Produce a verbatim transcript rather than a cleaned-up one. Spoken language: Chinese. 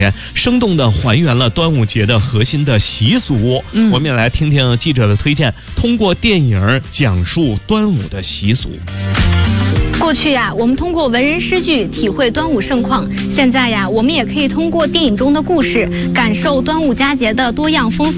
生动地还原了端午节的核心的习俗。嗯，我们也来听听记者的推荐，通过电影讲述端午的习俗。 过去呀，我们通过文人诗句体会端午盛况，现在呀，我们也可以通过电影中的故事，感受端午佳节的多样风俗。